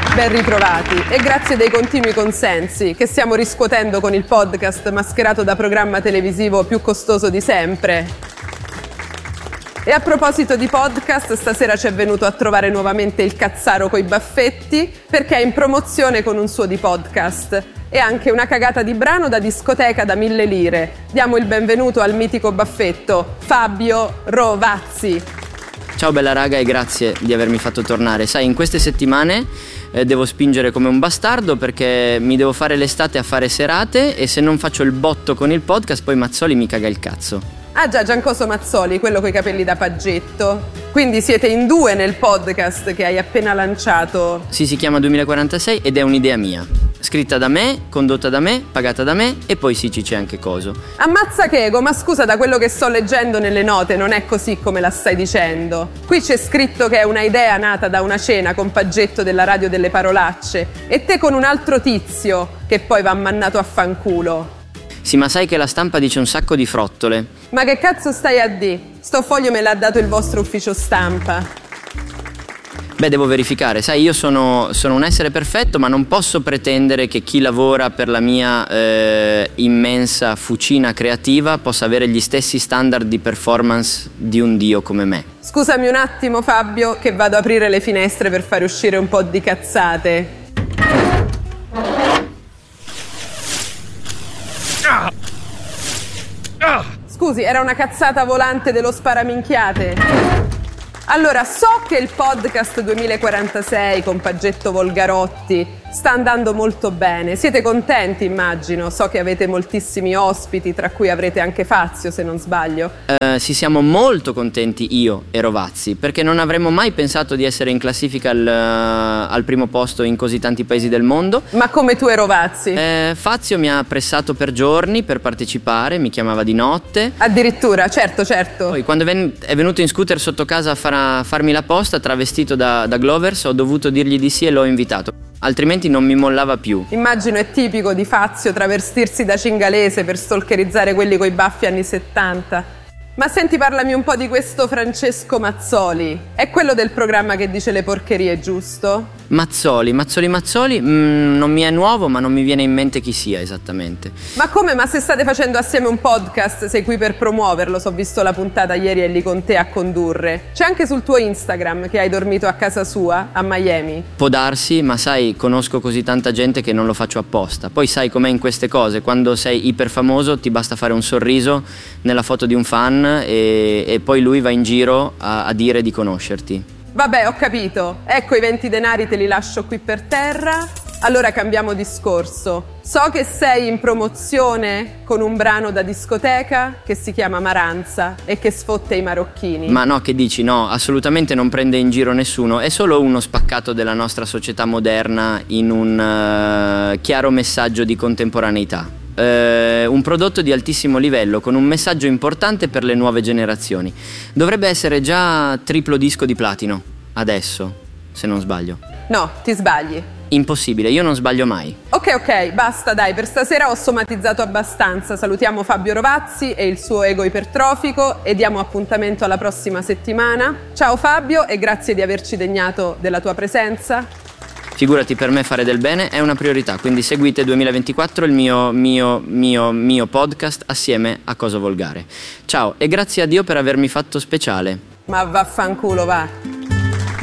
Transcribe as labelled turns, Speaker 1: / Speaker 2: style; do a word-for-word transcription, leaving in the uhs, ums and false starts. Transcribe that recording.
Speaker 1: Ben ritrovati e grazie dei continui consensi che stiamo riscuotendo con il podcast mascherato da programma televisivo più costoso di sempre. E a proposito di podcast, stasera ci è venuto a trovare nuovamente il Cazzaro coi baffetti perché è in promozione con un suo di podcast e anche una cagata di brano da discoteca da mille lire. Diamo il benvenuto al mitico baffetto Fabio Rovazzi.
Speaker 2: Ciao bella raga e grazie di avermi fatto tornare. Sai, in queste settimane eh, devo spingere come un bastardo perché mi devo fare l'estate a fare serate e se non faccio il botto con il podcast poi Mazzoli mi caga il cazzo.
Speaker 1: Ah già, Giancoso Mazzoli, quello coi capelli da paggetto. Quindi siete in due nel podcast che hai appena lanciato.
Speaker 2: Sì, si chiama duemilaquarantasei ed è un'idea mia. Scritta da me, condotta da me, pagata da me e poi sì, ci c'è anche coso.
Speaker 1: Ammazza che ego, ma scusa, da quello che sto leggendo nelle note non è così come la stai dicendo. Qui c'è scritto che è una idea nata da una cena con Paggetto della radio delle parolacce e te con un altro tizio che poi va mannato a fanculo.
Speaker 2: Sì, ma sai che la stampa dice un sacco di frottole.
Speaker 1: Ma che cazzo stai a di? Sto foglio me l'ha dato il vostro ufficio stampa.
Speaker 2: Beh, devo verificare, sai, io sono, sono un essere perfetto, ma non posso pretendere che chi lavora per la mia eh, immensa fucina creativa possa avere gli stessi standard di performance di un dio come me.
Speaker 1: Scusami un attimo Fabio, che vado ad aprire le finestre per fare uscire un po' di cazzate. Scusi, era una cazzata volante dello sparaminchiate? Allora, so che il podcast duemilaquarantasei con Paggetto Volgarotti sta andando molto bene. Siete contenti, immagino? So che avete moltissimi ospiti, tra cui avrete anche Fazio, se non sbaglio.
Speaker 2: Uh, sì, siamo molto contenti io e Rovazzi, perché non avremmo mai pensato di essere in classifica al, uh, al primo posto in così tanti paesi del mondo.
Speaker 1: Ma come tu e Rovazzi?
Speaker 2: Uh, Fazio mi ha pressato per giorni per partecipare, mi chiamava di notte.
Speaker 1: Addirittura, certo, certo.
Speaker 2: Poi quando ven- è venuto in scooter sotto casa a far- a farmi la posta, travestito da, da Glovers, ho dovuto dirgli di sì e l'ho invitato. Altrimenti non mi mollava più.
Speaker 1: Immagino è tipico di Fazio travestirsi da cingalese per stalkerizzare quelli coi baffi anni settanta. Ma senti, parlami un po' di questo Francesco Mazzoli. È quello del programma che dice le porcherie, giusto?
Speaker 2: Mazzoli, Mazzoli, Mazzoli, mm, non mi è nuovo, ma non mi viene in mente chi sia esattamente.
Speaker 1: Ma come? Ma se state facendo assieme un podcast, sei qui per promuoverlo? So, ho visto la puntata ieri e lì con te a condurre. C'è anche sul tuo Instagram che hai dormito a casa sua, a Miami.
Speaker 2: Può darsi, ma sai, conosco così tanta gente che non lo faccio apposta. Poi sai com'è in queste cose, quando sei iperfamoso ti basta fare un sorriso nella foto di un fan e, e poi lui va in giro a, a dire di conoscerti.
Speaker 1: Vabbè, ho capito. Ecco, i venti denari te li lascio qui per terra. Allora cambiamo discorso. So che sei in promozione con un brano da discoteca che si chiama Maranza e che sfotte i marocchini.
Speaker 2: Ma no, che dici? No, assolutamente non prende in giro nessuno. È solo uno spaccato della nostra società moderna in un uh, chiaro messaggio di contemporaneità. Uh, un prodotto di altissimo livello con un messaggio importante per le nuove generazioni. Dovrebbe essere già triplo disco di platino adesso, se non sbaglio.
Speaker 1: No, ti sbagli.
Speaker 2: Impossibile, io non sbaglio mai.
Speaker 1: Ok, ok, basta dai, per stasera ho somatizzato abbastanza. Salutiamo Fabio Rovazzi e il suo ego ipertrofico e diamo appuntamento alla prossima settimana. Ciao Fabio e grazie di averci degnato della tua presenza.
Speaker 2: Figurati, per me fare del bene è una priorità, quindi seguite duemilaventiquattro, il mio, mio, mio, mio podcast assieme a Cosa Volgare. Ciao e grazie a Dio per avermi fatto speciale.
Speaker 1: Ma vaffanculo, va.